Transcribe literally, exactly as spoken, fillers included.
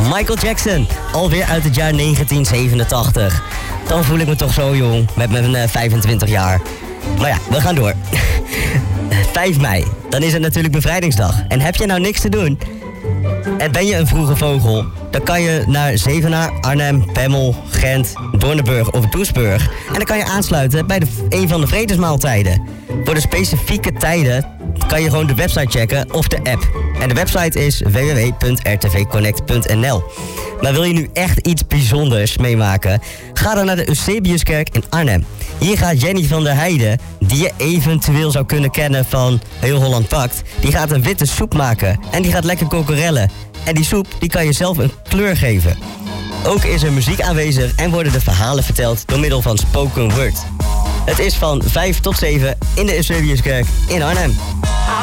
Michael Jackson, alweer uit het jaar negentien zevenentachtig. Dan voel ik me toch zo jong, met mijn uh, vijfentwintig jaar. Maar ja, we gaan door. vijf mei, dan is het natuurlijk bevrijdingsdag. En heb je nou niks te doen? En ben je een vroege vogel? Dan kan je naar Zevenaar, Arnhem, Bemmel, Gent, Doornenburg of Doesburg. En dan kan je aansluiten bij de, een van de vredesmaaltijden. Voor de specifieke tijden kan je gewoon de website checken of de app. En de website is w w w punt r t v connect punt n l. Maar wil je nu echt iets bijzonders meemaken? Ga dan naar de Eusebiuskerk in Arnhem. Hier gaat Jenny van der Heijden, die je eventueel zou kunnen kennen van Heel Holland Bakt, die gaat een witte soep maken. En die gaat lekker kokerellen. En die soep die kan je zelf een kleur geven. Ook is er muziek aanwezig en worden de verhalen verteld door middel van spoken word. Het is van vijf tot zeven in de Eusebiuskerk in Arnhem.